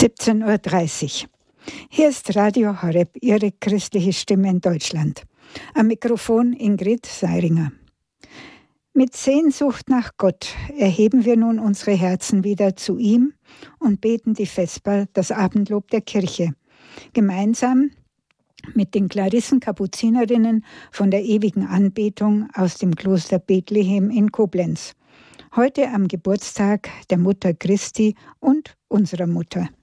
17:30 Uhr. Hier ist Radio Horeb, Ihre christliche Stimme in Deutschland. Am Mikrofon Ingrid Seiringer. Mit Sehnsucht nach Gott erheben wir nun unsere Herzen wieder zu ihm und beten die Vesper, das Abendlob der Kirche, gemeinsam mit den Klarissen-Kapuzinerinnen von der ewigen Anbetung aus dem Kloster Bethlehem in Koblenz. Heute am Geburtstag der Mutter Christi und unserer Mutter.